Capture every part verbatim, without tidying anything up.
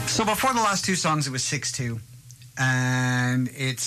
So before the last two songs, it was six two, and it's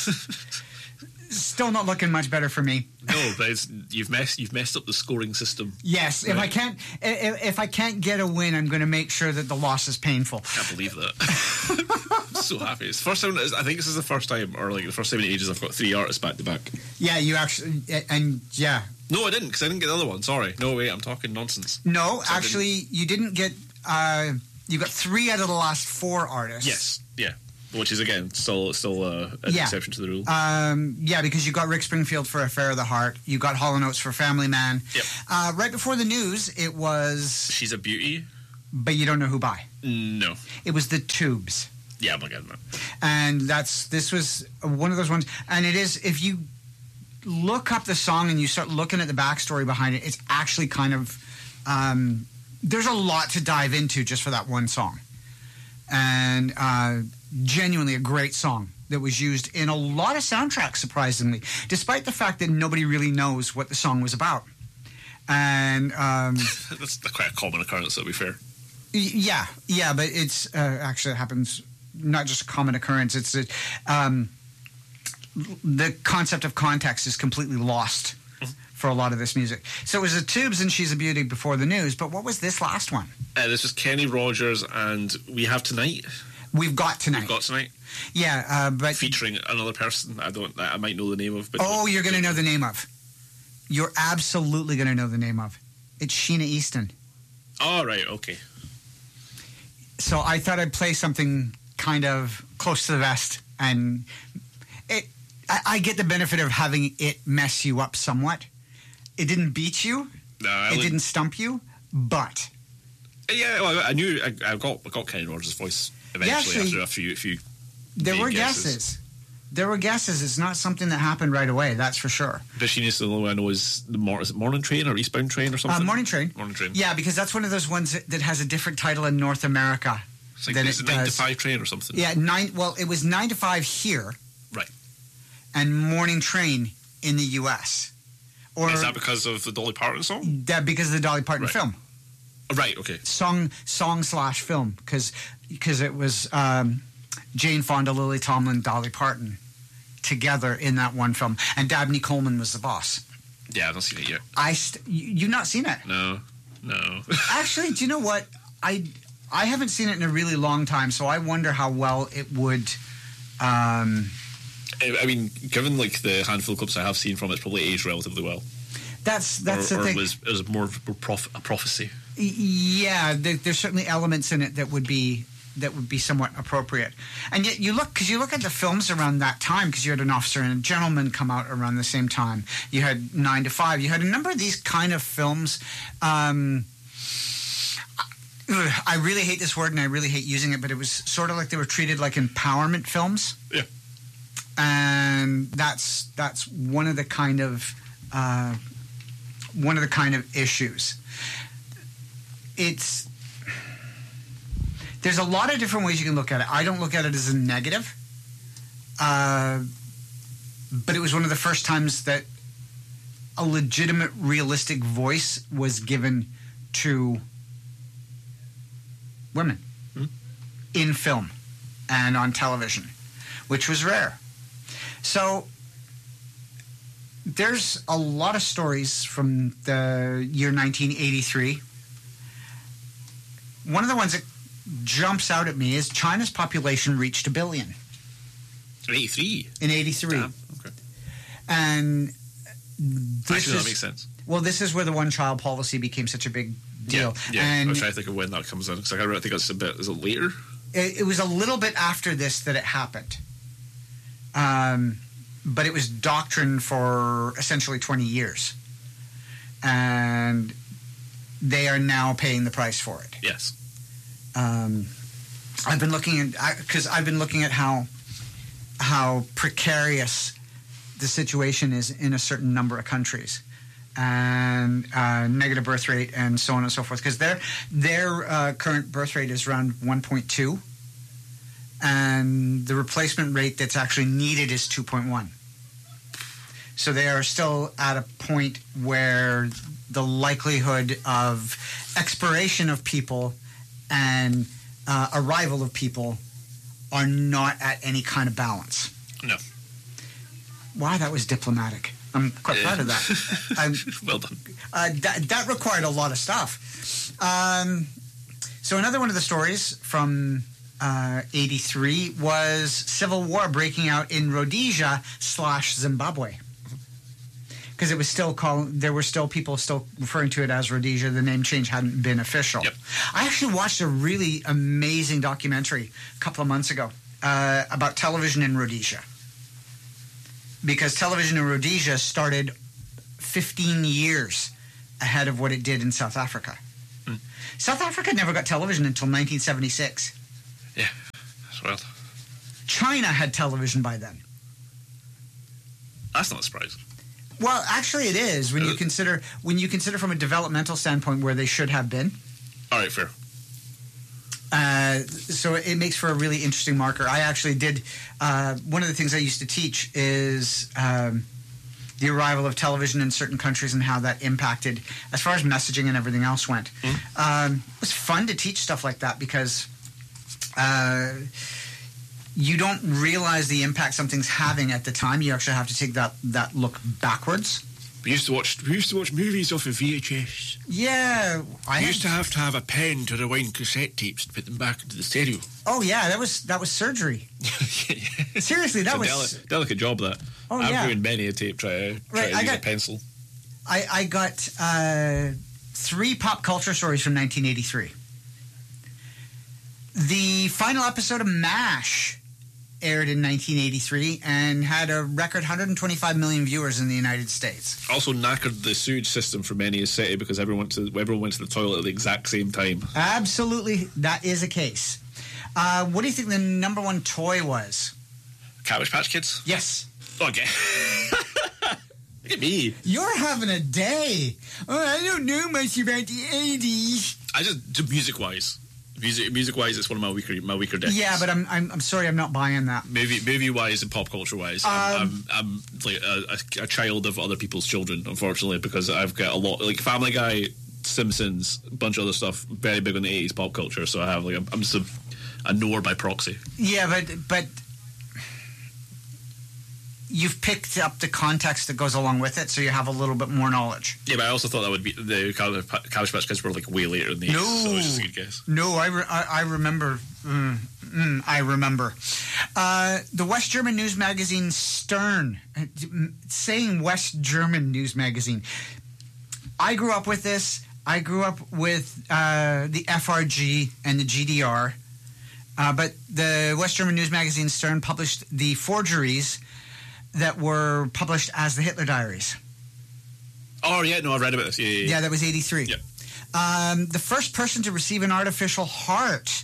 still not looking much better for me. No, but it's, you've messed you've messed up the scoring system. Yes, if Right. I can't if, if I can't get a win, I'm going to make sure that the loss is painful. I can't believe that. I'm so happy. It's the first time. I think this is the first time, or like the first time in ages, I've got three artists back to back. Yeah, you actually, and yeah. No, I didn't, because I didn't get the other one. Sorry. No, wait, I'm talking nonsense. No, So I actually, you didn't get. Uh, you got three out of the last four artists. Yes, yeah. Which is, again, still still uh, an Yeah. exception to the rule. Um, yeah, because you got Rick Springfield for Affair of the Heart. You got Hall and Oates for Family Man. Yep. Uh, right before the news, it was. She's a beauty. But you don't know who by. No. It was the Tubes. Yeah, I'm not getting that. And that's this was one of those ones. And it is, if you look up the song and you start looking at the backstory behind it, it's actually kind of. Um, there's a lot to dive into just for that one song. And uh, genuinely a great song that was used in a lot of soundtracks, surprisingly, despite the fact that nobody really knows what the song was about. And um, That's quite a common occurrence, to be fair. y- yeah, yeah, but it's uh, actually it happens not just a common occurrence. It's a, um, the concept of context is completely lost for a lot of this music. So it was the Tubes and She's a Beauty before the news. But what was this last one? Uh, this was Kenny Rogers and We Have Tonight. We've got tonight. We've got tonight. Yeah, uh, but Featuring another person I don't I might know the name of. But oh, you're going to know the name of. You're absolutely going to know the name of. It's Sheena Easton. Oh, right, okay. So I thought I'd play something kind of close to the vest, and it. I, I get the benefit of having it mess you up somewhat. It didn't beat you. No, I It li- didn't stump you, but Yeah, well, I knew I, I got I got Kenny Rogers' voice eventually actually, after a few few. there vague were guesses. There were guesses. It's not something that happened right away. That's for sure. But she needs to know. I know is the mor- is it Morning Train or Eastbound Train or something? Uh, Morning Train. Morning Train. Yeah, because that's one of those ones that, that has a different title in North America It's like than it's it a nine to does. five train or something. Yeah, nine. Well, it was nine to five here, Right. and Morning Train in the U S. Or Is that because of the Dolly Parton song? that because of the Dolly Parton Right. film, Oh, right. Okay. song song slash film, because because it was um, Jane Fonda, Lily Tomlin, Dolly Parton together in that one film, and Dabney Coleman was the boss. Yeah, I've not seen it yet. I st- you, you've not seen it? No. No. Actually, do you know what? I I haven't seen it in a really long time, so I wonder how well it would. Um, I I mean, given like the handful of clips I have seen from it, it's probably aged relatively well. that's that's or, the or thing. was it was more, more prof- a prophecy. Y- Yeah, there, there's certainly elements in it that would be that would be somewhat appropriate. And yet you look because you look at the films around that time, because you had An Officer and a Gentleman come out around the same time. You had Nine to Five. You had a number of these kind of films. Um, ugh, I really hate this word and I really hate using it, but it was sort of like they were treated like empowerment films. Yeah. And that's that's one of the kind of uh, one of the kind of issues. It's there's a lot of different ways you can look at it. I don't look at it as a negative, uh, but it was one of the first times that a legitimate, realistic voice was given to women Hmm. in film and on television, which was rare. So there's a lot of stories from the year nineteen eighty-three. One of the ones that jumps out at me is China's population reached a billion eighty-three. in eighty-three. Damn. Okay. And this Actually, is, that makes sense. well, this is where the one-child policy became such a big deal. Yeah. yeah. I And was trying to think of when that comes in because I think it's a bit. Is it later? it, it was a little bit after this that it happened. Um, but it was doctrine for essentially twenty years. And they are now paying the price for it. Yes. Um, I've been looking at because I've been looking at how how precarious the situation is in a certain number of countries, and uh, negative birth rate and so on and so forth. Because their their uh, current birth rate is around one point two, and the replacement rate that's actually needed is two point one. So they are still at a point where the likelihood of expiration of people and uh, arrival of people are not at any kind of balance. No. Wow, that was diplomatic. I'm quite proud of that. I'm, well done. Uh, that, that required a lot of stuff. Um, so another one of the stories from uh, eighty-three was civil war breaking out in Rhodesia slash Zimbabwe. Because it was still called, there were still people still referring to it as Rhodesia. The name change hadn't been official. Yep. I actually watched a really amazing documentary a couple of months ago uh, about television in Rhodesia. Because television in Rhodesia started fifteen years ahead of what it did in South Africa. Mm. South Africa never got television until nineteen seventy-six. Yeah, that's wild. China had television by then. That's not a surprise. Well, actually, it is when you consider when you consider from a developmental standpoint where they should have been. All right, fair. Uh, so it makes for a really interesting marker. I actually did uh, one of the things I used to teach is um, the arrival of television in certain countries and how that impacted as far as messaging and everything else went. Mm. Um, it was fun to teach stuff like that because uh, you don't realize the impact something's having at the time. You actually have to take that, that look backwards. We used to watch. We used to watch movies off of V H S. Yeah, I used to have to have a pen to rewind cassette tapes to put them back into the stereo. Oh yeah, that was that was surgery. yeah. Seriously, that it's was a deli- delicate job. That oh, I've yeah. ruined many a tape trying to, try right, to I use got, a pencil. I I got uh, three pop culture stories from nineteen eighty-three. The final episode of MASH aired in nineteen eighty-three and had a record one hundred twenty-five million viewers in the United States. Also knackered the sewage system for many a city because everyone went to everyone went to the toilet at the exact same time. Absolutely, that is a case. Uh, what do you think the number one toy was? Cabbage Patch Kids? Yes. Okay. Look at me. You're having a day. Oh, I don't know much about the eighties. I just music wise. Music, music wise, it's one of my weaker, my weaker decades. Yeah, but I'm, I'm, I'm sorry, I'm not buying that. Movie, movie wise and pop culture wise, um, I'm, I'm, I'm like a, a, a child of other people's children, unfortunately, because I've got a lot, like Family Guy, Simpsons, a bunch of other stuff, very big on the eighties pop culture. So I have like, I'm, I'm just a, a knower by proxy. Yeah, but but you've picked up the context that goes along with it, so you have a little bit more knowledge. Yeah, but I also thought that would be the Cabbage Patch Kids were like way later in the no, eighties, so it was just a good guess. No, I, re- I, I remember. Mm, mm, I remember. Uh, the West German news magazine Stern, saying West German news magazine. I grew up with this. I grew up with uh, the F R G and the G D R, uh, but the West German news magazine Stern published the forgeries that were published as the Hitler Diaries. Oh, yeah, no, I've read about this. Yeah, yeah, yeah. Yeah, that was eighty-three. Yeah. Um, the first person to receive an artificial heart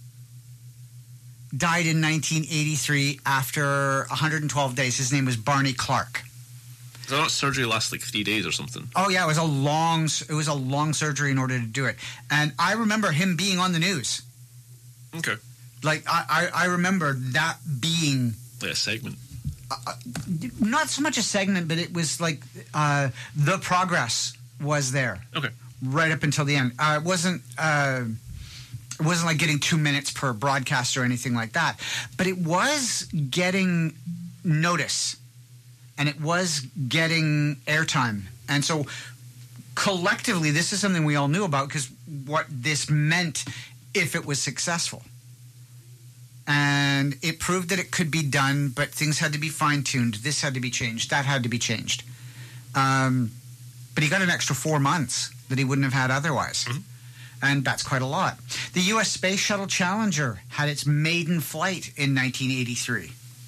died in nineteen eighty-three after one hundred twelve days. His name was Barney Clark. So that surgery lasts like three days or something. Oh, yeah, it was a long, it was a long surgery in order to do it. And I remember him being on the news. Okay. Like, I, I, I remember that being... Like a segment. Uh, not so much a segment, but it was like uh, the progress was there. Okay. Right up until the end. Uh, it wasn't uh, it wasn't like getting two minutes per broadcast or anything like that, but it was getting notice, and it was getting airtime. And so collectively, this is something we all knew about because what this meant if it was successful. And it proved that it could be done, but things had to be fine-tuned. This had to be changed. That had to be changed. Um, but he got an extra four months that he wouldn't have had otherwise. Mm-hmm. And that's quite a lot. The U S Space Shuttle Challenger had its maiden flight in nineteen eighty-three.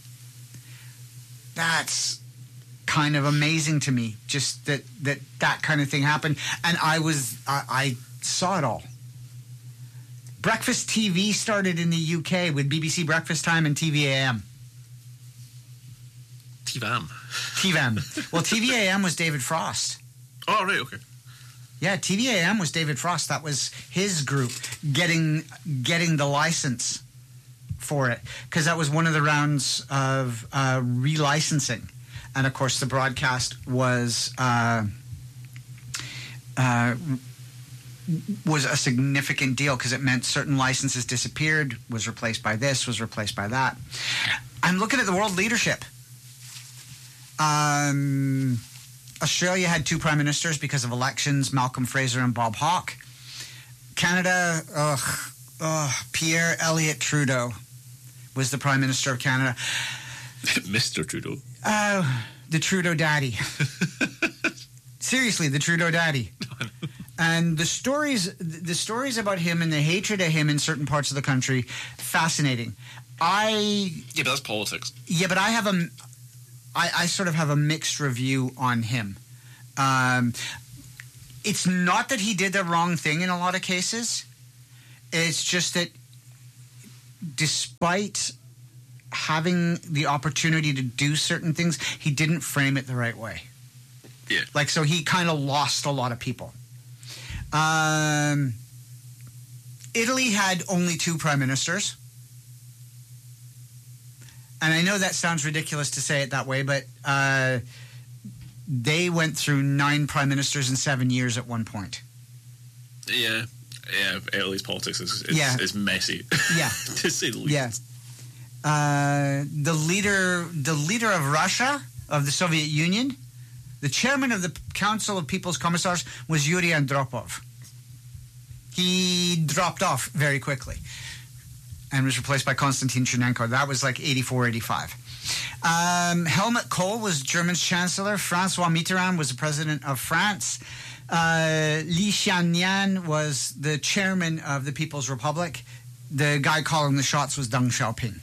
That's kind of amazing to me, just that that, that kind of thing happened. And I was I, I saw it all. Breakfast T V started in the U K with B B C Breakfast Time and T V A M. T V A M. T V A M. Well, T V A M was David Frost. Oh, right, okay. Yeah, T V A M was David Frost. That was his group getting getting the license for it, because that was one of the rounds of uh, relicensing. And, of course, the broadcast was... Uh, uh, was a significant deal because it meant certain licenses disappeared, was replaced by this, was replaced by that. I'm looking at the world leadership. Um, Australia had two prime ministers because of elections, Malcolm Fraser and Bob Hawke. Canada, ugh, ugh, Pierre Elliott Trudeau was the prime minister of Canada. Mister Trudeau. Uh, the Trudeau daddy. Seriously, the Trudeau daddy. And the stories, the stories about him and the hatred of him in certain parts of the country, fascinating. I yeah, but that's politics. Yeah, but I have a, I, I sort of have a mixed review on him. Um, it's not that he did the wrong thing in a lot of cases. It's just that despite having the opportunity to do certain things, he didn't frame it the right way. Yeah. Like, so he kind of lost a lot of people. Um, Italy had only two prime ministers. And I know that sounds ridiculous to say it that way, but uh, they went through nine prime ministers in seven years at one point. Yeah. Yeah, Italy's politics is, is, yeah. is messy. Yeah. To say the least. Yeah. Uh, the leader, the leader of Russia, of the Soviet Union, the chairman of the Council of People's Commissars was Yuri Andropov. He dropped off very quickly and was replaced by Konstantin Chernenko. That was like eighty-four, eighty-five. Um, Helmut Kohl was German's chancellor. Francois Mitterrand was the president of France. Uh, Li Xianyan was the chairman of the People's Republic. The guy calling the shots was Deng Xiaoping.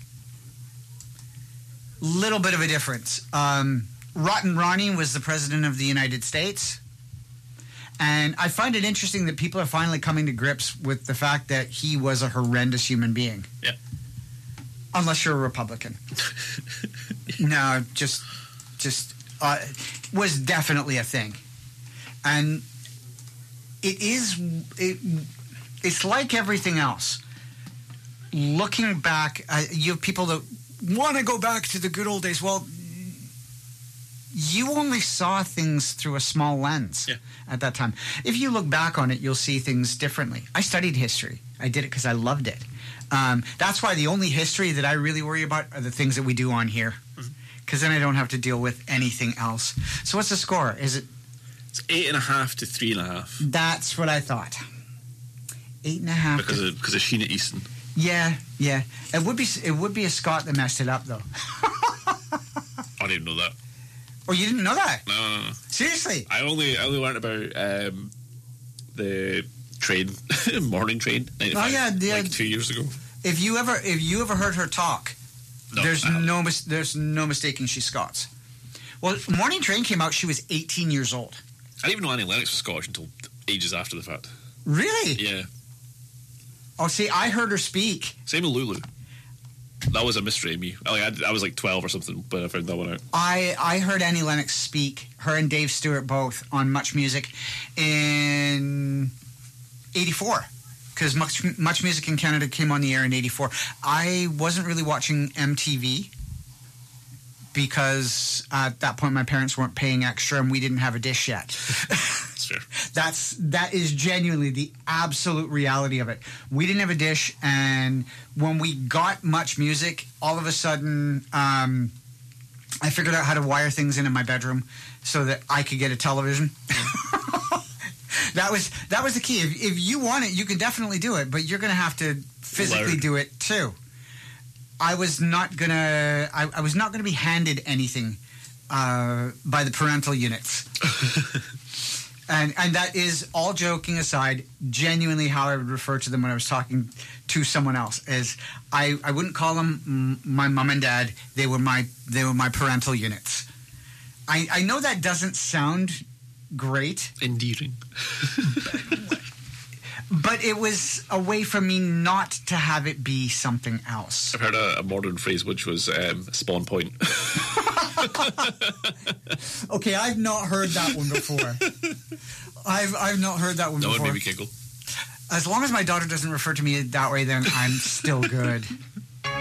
Little bit of a difference. Um, Rotten Ronnie was the president of the United States. And I find it interesting that people are finally coming to grips with the fact that he was a horrendous human being. Yeah. Unless you're a Republican. No, just, just, uh, was definitely a thing. And it is, it, it's like everything else. Looking back, uh, you have people that want to go back to the good old days. Well, you only saw things through a small lens yeah. at that time. If you look back on it, you'll see things differently. I studied history. I did it because I loved it. Um, that's why the only history that I really worry about are the things that we do on here, because mm-hmm. then I don't have to deal with anything else. So what's the score? Is it? It's eight and a half to three and a half. That's what I thought. Eight and a half. Because to, of because of Sheena Easton. Yeah, yeah. It would be it would be a Scot that messed it up, though. I didn't know that. Oh, you didn't know that? No, no, no. Seriously? I only I only learned about um, the train, morning train. Oh yeah, yeah, like two years ago. If you ever if you ever heard her talk, no, there's no mis- there's no mistaking she's Scots. Well, Morning Train came out. She was eighteen years old. I didn't even know Annie Lennox was Scottish until ages after the fact. Really? Yeah. Oh, see, I heard her speak. Same with Lulu. That was a mystery to me. Like, I, I was like twelve or something when I found that one out. I, I heard Annie Lennox speak, her and Dave Stewart both, on Much Music in eighty-four. Because Much, Much Music in Canada came on the air in eighty-four. I wasn't really watching M T V because at that point my parents weren't paying extra and we didn't have a dish yet. That's fair. That's, that is genuinely the absolute reality of it. We didn't have a dish, and when we got Much Music, all of a sudden um, I figured out how to wire things in in my bedroom so that I could get a television. That was that was the key. If, if you want it, you can definitely do it, but you're going to have to physically Loud. do it too. I was not gonna. I, I was not going to be handed anything uh, by the parental units, and and that is, all joking aside, genuinely how I would refer to them when I was talking to someone else. Is I, I wouldn't call them my mom and dad. They were my they were my parental units. I I know that doesn't sound great, endearing, but it was a way for me not to have it be something else. I've heard a, a modern phrase which was um, spawn point. Okay, I've not heard that one before. I've I've not heard that one no, before. No, it made me giggle. As long as my daughter doesn't refer to me that way, then I'm still good.